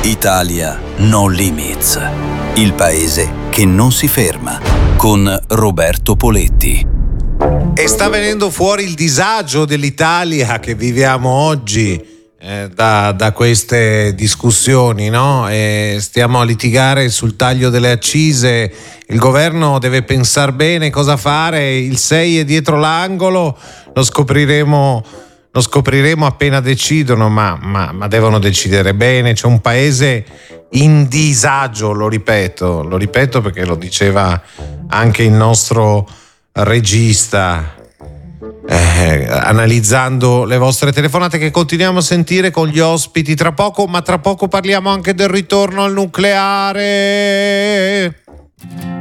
Italia No Limits, il paese che non si ferma, con Roberto Poletti. E sta venendo fuori il disagio dell'Italia che viviamo oggi da queste discussioni, no? Stiamo a litigare sul taglio delle accise. Il governo deve pensare bene cosa fare. Il 6 è dietro l'angolo, lo scopriremo appena decidono, ma devono decidere bene. C'è un paese in disagio, lo ripeto perché lo diceva anche il nostro regista, analizzando le vostre telefonate che continuiamo a sentire con gli ospiti tra poco, ma tra poco parliamo anche del ritorno al nucleare.